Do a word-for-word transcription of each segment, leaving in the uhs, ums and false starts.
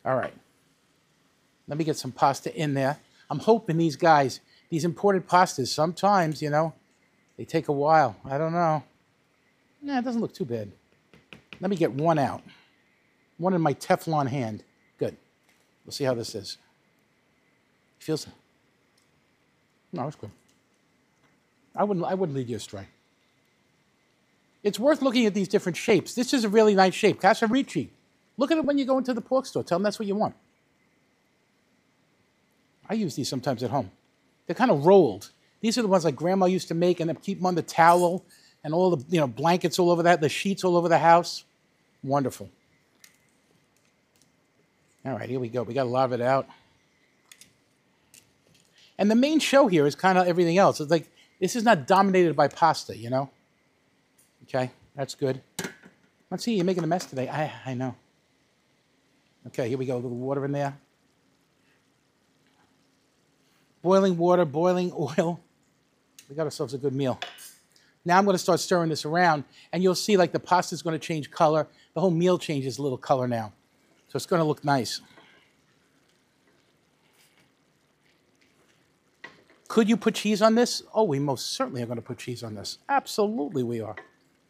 All right. Let me get some pasta in there. I'm hoping these guys, these imported pastas, sometimes, you know, they take a while. I don't know. Nah, it doesn't look too bad. Let me get one out. One in my Teflon hand. Good. We'll see how this is. Feels... No, it's good. I wouldn't, I wouldn't lead you astray. It's worth looking at these different shapes. This is a really nice shape. Casarici. Look at it when you go into the pork store. Tell them that's what you want. I use these sometimes at home. They're kind of rolled. These are the ones like Grandma used to make and then keep them on the towel and all the, you know, blankets all over that, the sheets all over the house. Wonderful. All right, here we go. We got a lot of it out. And the main show here is kind of everything else. It's like, this is not dominated by pasta, you know? Okay, that's good. Let's see, you're making a mess today. I, I know. Okay, here we go. A little water in there. Boiling water, boiling oil. We got ourselves a good meal. Now I'm going to start stirring this around, and you'll see like the pasta's going to change color. The whole meal changes a little color now. So it's going to look nice. Could you put cheese on this? Oh, we most certainly are going to put cheese on this. Absolutely we are.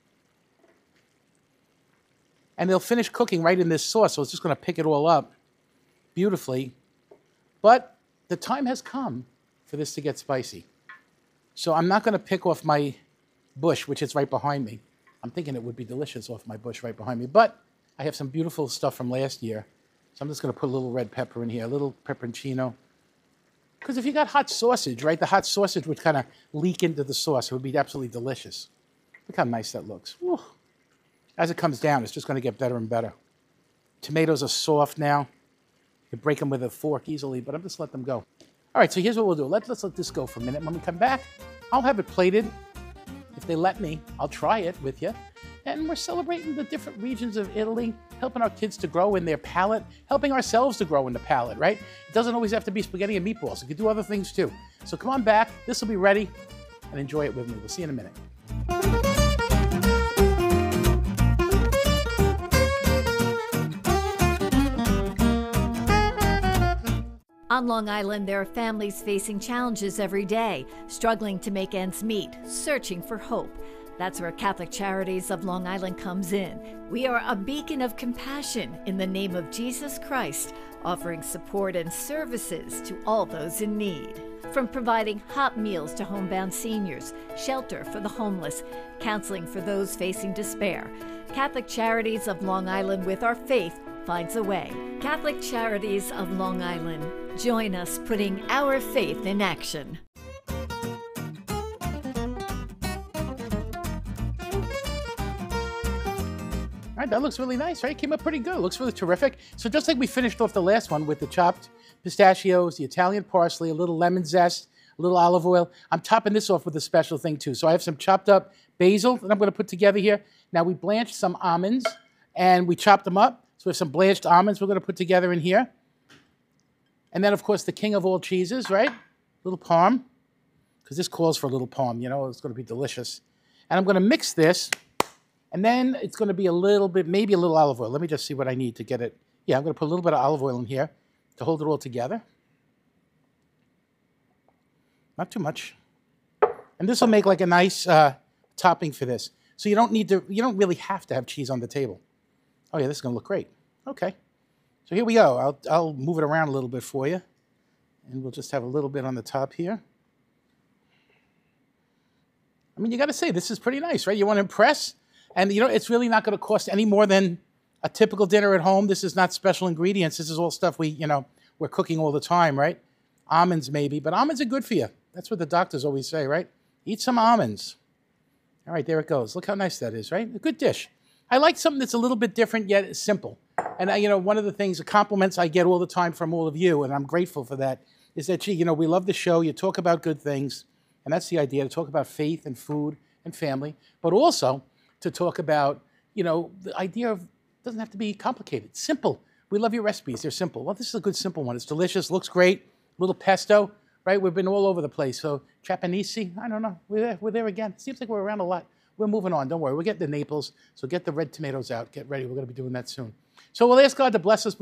And they'll finish cooking right in this sauce, so it's just going to pick it all up beautifully. But the time has come for this to get spicy. So I'm not going to pick off my bush, which is right behind me. I'm thinking it would be delicious off my bush right behind me. But I have some beautiful stuff from last year. So I'm just going to put a little red pepper in here, a little pepperoncino. Because if you got hot sausage, right, the hot sausage would kind of leak into the sauce. It would be absolutely delicious. Look how nice that looks. Whew. As it comes down, it's just going to get better and better. Tomatoes are soft now. You can break them with a fork easily, but I'm just let them go. All right, so here's what we'll do. Let's, let's let this go for a minute. When we come back, I'll have it plated. If they let me, I'll try it with you. And we're celebrating the different regions of Italy, helping our kids to grow in their palate, helping ourselves to grow in the palate, right? It doesn't always have to be spaghetti and meatballs. It could do other things too. So come on back. This will be ready, and enjoy it with me. We'll see you in a minute. On Long Island, there are families facing challenges every day, struggling to make ends meet, searching for hope. That's where Catholic Charities of Long Island comes in. We are a beacon of compassion in the name of Jesus Christ, offering support and services to all those in need. From providing hot meals to homebound seniors, shelter for the homeless, counseling for those facing despair, Catholic Charities of Long Island, with our faith, finds a way. Catholic Charities of Long Island. Join us putting our faith in action. All right, that looks really nice, right? Came up pretty good. Looks really terrific. So just like we finished off the last one with the chopped pistachios, the Italian parsley, a little lemon zest, a little olive oil, I'm topping this off with a special thing too. So I have some chopped up basil that I'm going to put together here. Now we blanched some almonds and we chopped them up. So we have some blanched almonds we're going to put together in here. And then, of course, the king of all cheeses, right? Little parm, because this calls for a little parm. You know, it's going to be delicious. And I'm going to mix this. And then it's going to be a little bit, maybe a little olive oil. Let me just see what I need to get it. Yeah, I'm going to put a little bit of olive oil in here to hold it all together. Not too much. And this will make like a nice uh, topping for this. So you don't need to, you don't really have to have cheese on the table. Oh yeah, this is going to look great. Okay. So here we go. I'll, I'll move it around a little bit for you. And we'll just have a little bit on the top here. I mean, you got to say, this is pretty nice, right? You want to impress? And, you know, it's really not going to cost any more than a typical dinner at home. This is not special ingredients. This is all stuff we, you know, we're cooking all the time, right? Almonds maybe, but almonds are good for you. That's what the doctors always say, right? Eat some almonds. All right, there it goes. Look how nice that is, right? A good dish. I like something that's a little bit different yet simple. And, I, you know, one of the things, the compliments I get all the time from all of you, and I'm grateful for that, is that, gee, you know, we love the show. You talk about good things, and that's the idea, to talk about faith and food and family, but also to talk about, you know, the idea of, it doesn't have to be complicated. Simple. We love your recipes. They're simple. Well, this is a good simple one. It's delicious, looks great. A little pesto, right? We've been all over the place. So Trapanese, I don't know. We're there, we're there again. Seems like we're around a lot. We're moving on. Don't worry. We're getting to Naples. So get the red tomatoes out. Get ready. We're going to be doing that soon. So we'll ask God to bless us.